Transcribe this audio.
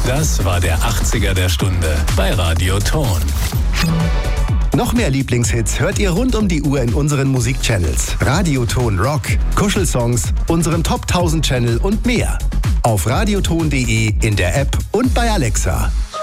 Das war der 80er der Stunde bei Radio Ton. Noch mehr Lieblingshits hört ihr rund um die Uhr in unseren Musikchannels. Radioton Rock, Kuschelsongs, unserem Top 1000 Channel und mehr. Auf radioton.de, in der App und bei Alexa.